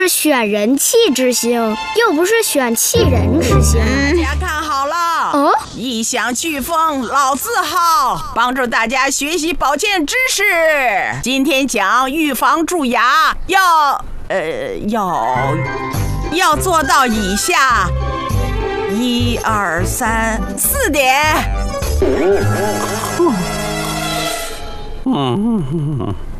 选人气之星，又不是选气人之星。 大家看好了，异响飓风老字号，帮助大家学习保健知识。今天讲预防蛀牙，要做到以下1、2、3、4点。